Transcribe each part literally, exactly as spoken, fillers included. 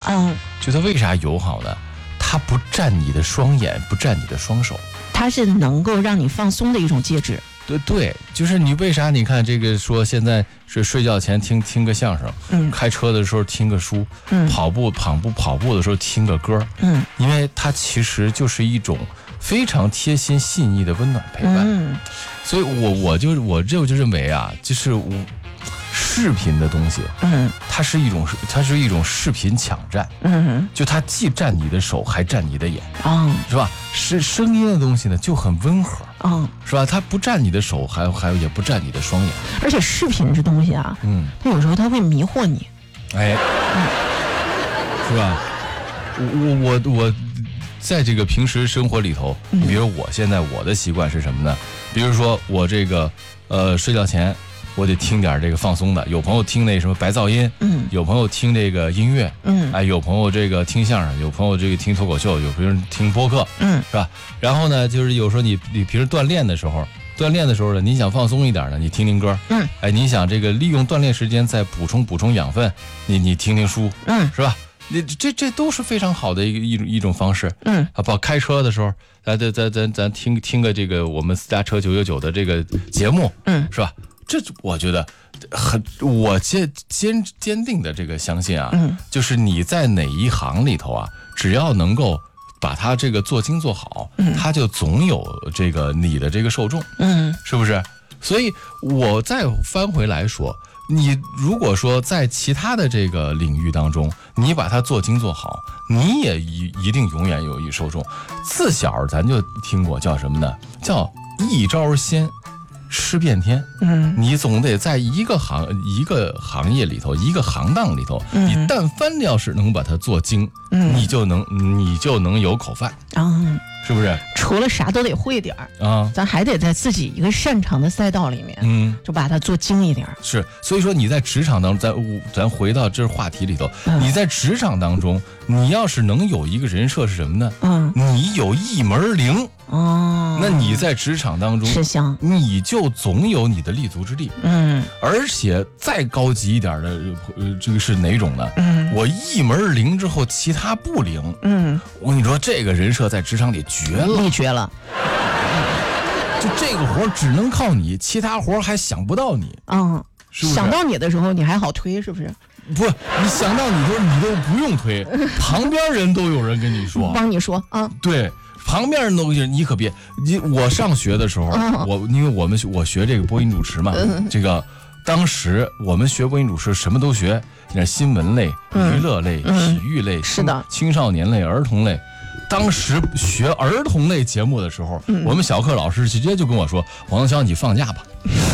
嗯， 就它为啥友好呢？它不占你的双眼，不占你的双手， 它是能够让你放松的一种介质。 对对，就是你为啥你看这个说现在是睡觉前听听个相声， 嗯， 开车的时候听个书， 嗯， 跑步跑步跑步的时候听个歌， 嗯， 因为它其实就是一种非常贴心细腻的温暖陪伴。 嗯， 所以我我就我这就认为啊，就是我视频的东西， 嗯， 它是一种它是一种视频抢占， 嗯， 就它既占你的手，还占你的眼， 哦， 是吧？是声音的东西呢，就很温和， 哦， 是吧？它不占你的手，还有还有也不占你的双眼， 而且视频这东西啊， 嗯， 它有时候它会迷惑你， 哎， 嗯， 是吧？我我我我在这个平时生活里头， 嗯比如我现在我的习惯是什么呢？比如说我这个呃睡觉前。我得听点这个放松的，有朋友听那什么白噪音， 嗯， 有朋友听这个音乐， 嗯， 哎，有朋友这个听相声，有朋友这个听脱口秀，有朋友听播客， 嗯， 是吧？然后呢，就是有时候你你平时锻炼的时候，锻炼的时候呢，你想放松一点呢，你听听歌， 嗯， 哎，你想这个利用锻炼时间再补充补充养分，你你听听书， 嗯， 是吧？你这这都是非常好的一个一种一种方式， 嗯， 啊，包括开车的时候，咱咱咱咱咱听听个这个我们私家车九九九的这个节目， 嗯， 是吧？这我觉得很，我坚坚坚定的这个相信啊， 嗯， 就是你在哪一行里头啊，只要能够把它这个做精做好， 嗯， 它就总有这个你的这个受众， 嗯， 是不是？所以我再翻回来说，你如果说在其他的这个领域当中，你把它做精做好，你也一一定永远有一受众。自小咱就听过叫什么呢？叫一招鲜。吃遍天， 嗯， 你总得在一个行一个行业里头，一个行当里头， 嗯， 你但凡要是能把它做精， 嗯， 你就能你就能有口饭， 啊， 是不是？ 除了啥都得会点儿啊， 咱还得在自己一个擅长的赛道里面， 嗯， 就把它做精一点。 是，所以说你在职场当中，咱咱回到这话题里头， 嗯， 你在职场当中，你要是能有一个人设是什么呢？ 嗯， 你有一门灵。 哦， 那你在职场当中吃香， 你就总有你的立足之地。 嗯， 而且再高级一点的，呃，这个是哪种呢？ 嗯， 我一门灵之后，其他不灵。 嗯， 我跟你说，这个人设在职场里绝了， 你绝了。 就这个活只能靠你，其他活还想不到你。 嗯， 是不是？ 想到你的时候，你还好推，是不是？ 不，你想到你说你都不用推，旁边人都有人跟你说， 帮你说啊。 对。旁边人都你可别你我上学的时候， 哦， 我因为我们我学这个播音主持嘛， 嗯， 这个当时我们学播音主持什么都学，你新闻类、 嗯、 娱乐类、 嗯、 体育类， 是的， 青少年类、儿童类。当时学儿童类节目的时候， 嗯、 我们小课老师直接就跟我说：“黄潇，你放假吧。”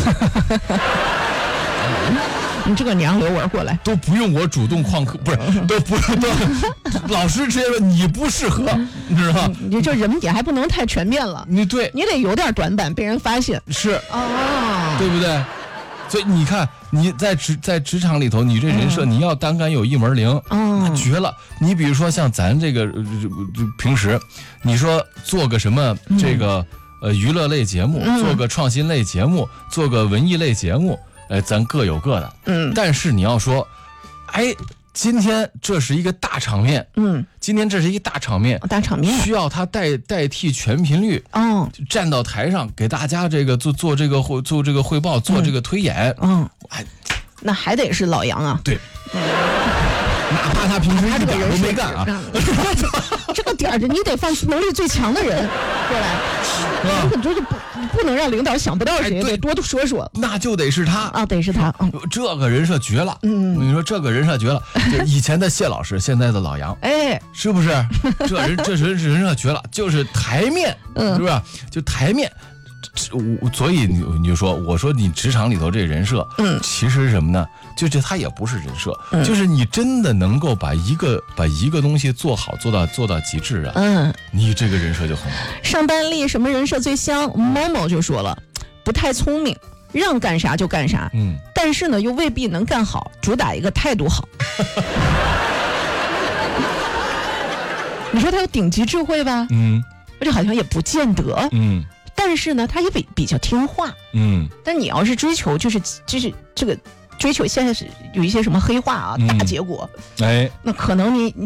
你这个娘留我过来， 都不用我主动旷课，不是都不用都，老师直接说你不适合，你知道吗？ 你这人品还不能太全面了， 你对， 你得有点短板，被人发现是哦， 对不对？所以你看你在职在职场里头，你这人设、嗯、你要单敢有一门灵， 哦， 那绝了。你比如说像咱这个、呃、平时，你说做个什么这个、嗯、呃娱乐类节目、嗯，做个创新类节目，做个文艺类节目。哎，咱各有各的， 嗯， 但是你要说，哎，今天这是一个大场面， 嗯， 今天这是一个大场面， 大场面需要他代代替全频率， 哦， 站到台上给大家这个做做这个汇做这个汇报，做这个推演， 嗯， 哎， 那还得是老杨啊， 对，嗯、哪怕他平时一点都没干啊， 这个点儿你得放能力最强的人过来，啊，你这就不不能让领导想不到谁，得多说说， 那就得是他啊，得是他，嗯， 这个人设绝了，嗯，我跟你说这个人设绝了，就以前的谢老师，现在的老杨， 哎， 是不是？这人这人人设绝了，就是台面，嗯，是不是？就台面。我所以你你就说，我说你职场里头这人设，嗯，其实是什么呢？就这他也不是人设，嗯，就是你真的能够把一个把一个东西做好，做到做到极致啊，嗯，你这个人设就很好。 上班力什么人设最香？某某就说了，不太聪明，让干啥就干啥，嗯，但是呢又未必能干好，主打一个态度好。你说他有顶级智慧吧？嗯，这好像也不见得，嗯。但是呢，他也比比较听话，嗯。但你要是追求，就是就是这个追求，现在是有一些什么黑化啊，嗯、大结果，哎，那可能你。